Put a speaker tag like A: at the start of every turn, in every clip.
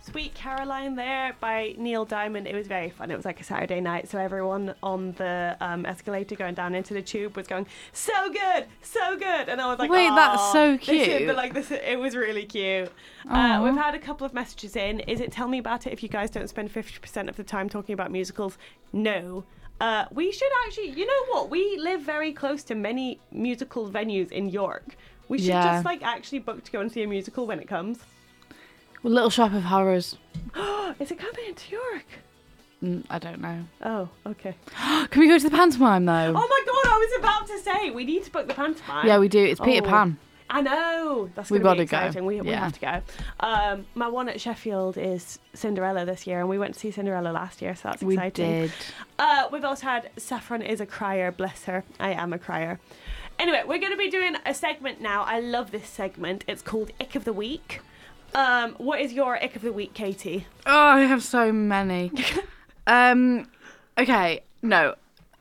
A: Sweet Caroline there by Neil Diamond. It was very fun. It was like a Saturday night, so everyone on the escalator going down into the tube was going, so good, and I was like,
B: wait, that's so cute.
A: It was really cute. We've had a couple of messages in. Is it tell me about it if you guys don't spend 50% of the time talking about musicals? No. We should actually, you know what? We live very close to many musical venues in York. We should just like actually book to go and see a musical when it comes.
B: Little Shop of Horrors.
A: Is it coming into York?
B: I don't know.
A: Oh, okay.
B: Can we go to the pantomime though?
A: Oh my god, I was about to say we need to book the pantomime.
B: Yeah, we do. It's Peter Pan.
A: I know. That's going to be exciting. We have to go. My one at Sheffield is Cinderella this year, and we went to see Cinderella last year, so that's exciting.
B: We did.
A: We've also had Saffron is a crier, bless her. I am a crier. Anyway, we're going to be doing a segment now. I love this segment. It's called Ick of the Week. What is your Ick of the Week, Katie?
B: Oh, I have so many. Okay, no.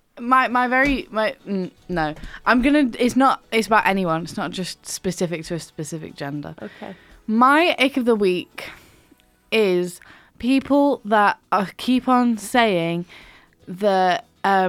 B: No. It's about anyone. It's not just specific to a specific gender.
A: Okay.
B: My Ick of the Week is people that keep on saying that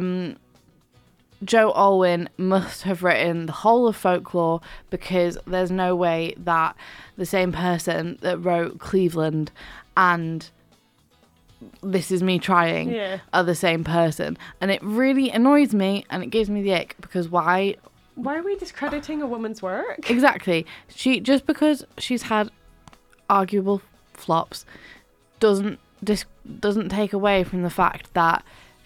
B: Joe Alwyn must have written the whole of Folklore because there's no way that the same person that wrote Cleveland and This Is Me Trying are the same person. And it really annoys me and it gives me the ick because why
A: are we discrediting a woman's work?
B: Exactly. Just because she's had arguable flops doesn't take away from the fact that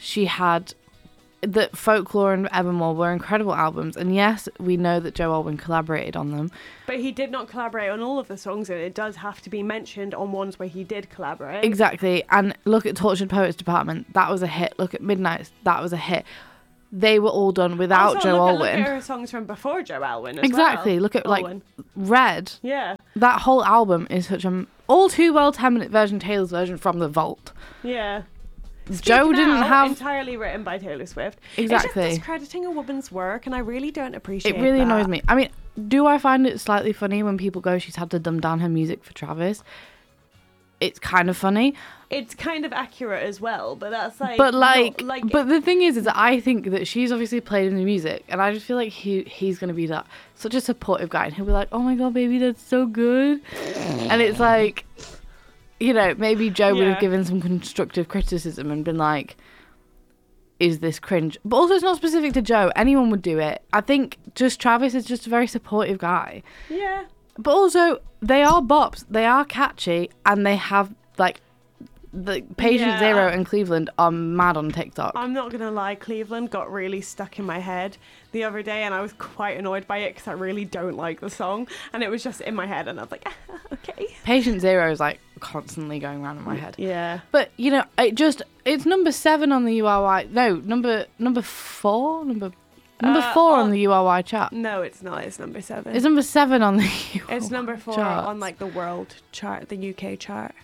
B: that Folklore and Evermore were incredible albums, and yes, we know that Joe Alwyn collaborated on them.
A: But he did not collaborate on all of the songs, and it does have to be mentioned on ones where he did collaborate.
B: Exactly, and look at Tortured Poets Department, that was a hit. Look at Midnight, that was a hit. They were all done without Joe Alwyn.
A: Look at her songs from before Joe Alwyn as
B: exactly.
A: well.
B: Look at
A: Alwyn.
B: Like Red.
A: Yeah.
B: That whole album is such a all too well 10-minute version, Taylor's version from the vault.
A: Yeah.
B: Joe didn't have
A: entirely written by Taylor Swift.
B: Exactly.
A: It's just discrediting a woman's work, and I really don't appreciate
B: it. Really
A: that.
B: Annoys me. I mean, do I find it slightly funny when people go, she's had to dumb down her music for Travis? It's kind of funny.
A: It's kind of accurate as well, but that's like.
B: But but the thing is that I think that she's obviously played in the music, and I just feel like he's gonna be such a supportive guy, and he'll be like, "Oh my god, baby, that's so good," and it's like. You know, maybe Joe would have given some constructive criticism and been like, is this cringe? But also it's not specific to Joe. Anyone would do it. I think just Travis is just a very supportive guy.
A: Yeah.
B: But also, they are bops. They are catchy. And they have, like, the Patient Zero and Cleveland are mad on TikTok.
A: I'm not going to lie. Cleveland got really stuck in my head the other day. And I was quite annoyed by it because I really don't like the song. And it was just in my head. And I was like, okay.
B: Patient Zero is, like, constantly going around in my head.
A: Yeah.
B: But, you know, it's number 7 on the URY. No, number 4? Number 4 on the URY chart.
A: No, it's not. It's number 7.
B: It's number 7 on the URY
A: It's number 4
B: charts.
A: on, like, the world chart, the UK chart.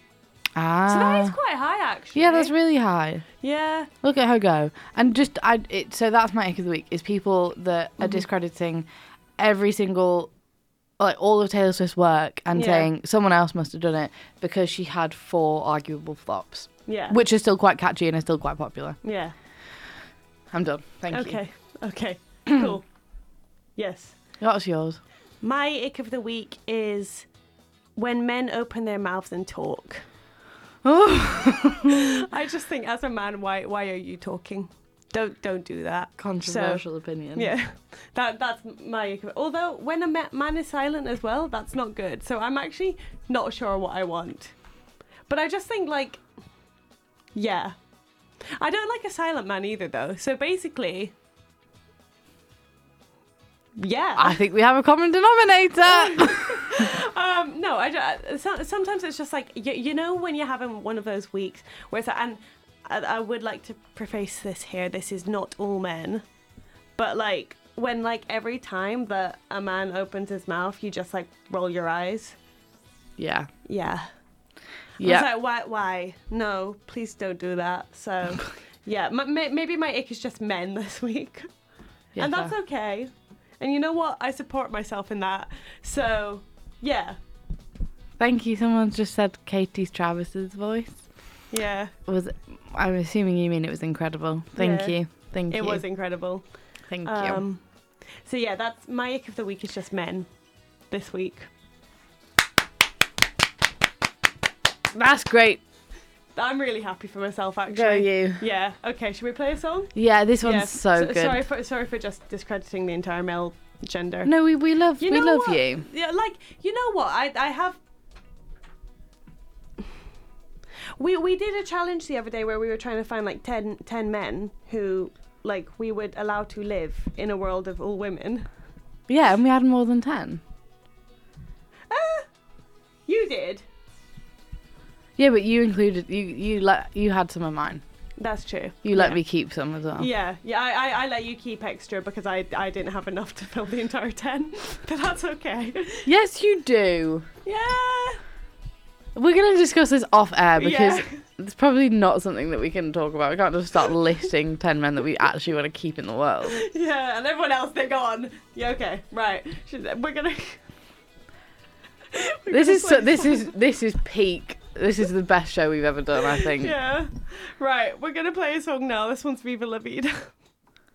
B: Ah.
A: So that is quite high, actually.
B: Yeah, that's really high.
A: Yeah.
B: Look at her go. And so that's my ick of the week, is people that are discrediting every single, like, all of Taylor Swift's work and saying someone else must have done it because she had 4 arguable flops.
A: Yeah.
B: Which are still quite catchy and are still quite popular.
A: Yeah.
B: I'm done. Thank you.
A: Okay. Cool. Yes.
B: What's yours?
A: My ick of the week is when men open their mouths and talk. I just think, as a man, why are you talking? Don't do that.
B: Controversial opinion.
A: Yeah, that's my. Although when a man is silent as well, that's not good. So I'm actually not sure what I want. But I just think, like, yeah, I don't like a silent man either, though. So basically, yeah,
B: I think we have a common denominator.
A: No, sometimes it's just like, you know, when you're having one of those weeks where it's like, and I would like to preface this here, this is not all men, but like when, like, every time that a man opens his mouth, you just like roll your eyes.
B: Yeah.
A: I was like, why? No, please don't do that. So yeah, maybe my ick is just men this week. Yeah, and that's okay. And you know what? I support myself in that. So yeah.
B: Thank you. Someone just said Katie Travis's voice.
A: Yeah.
B: I'm assuming you mean it was incredible. Thank you. Thank you.
A: It was incredible.
B: Thank you.
A: So yeah, that's my ick of the week is just men this week.
B: That's great.
A: I'm really happy for myself, actually.
B: Go you.
A: Yeah. Okay, should we play a song?
B: Yeah, this one's so good.
A: Sorry for just discrediting the entire male gender.
B: No, we love you.
A: Yeah, like, you know what? I have... We did a challenge the other day where we were trying to find like 10 men who like we would allow to live in a world of all women.
B: Yeah, and we had more than 10.
A: You did.
B: Yeah, but you included you had some of mine.
A: That's true.
B: You let me keep some as well.
A: Yeah. I let you keep extra because I didn't have enough to fill the entire 10, but that's okay.
B: Yes, you do.
A: Yeah.
B: We're going to discuss this off air because it's probably not something that we can talk about. We can't just start listing 10 men that we actually want to keep in the world.
A: Yeah, and everyone else, they're gone. Yeah, okay, right. We're going to...
B: This is peak. This is the best show we've ever done, I think.
A: Yeah. Right, we're going to play a song now. This one's Viva La Vida.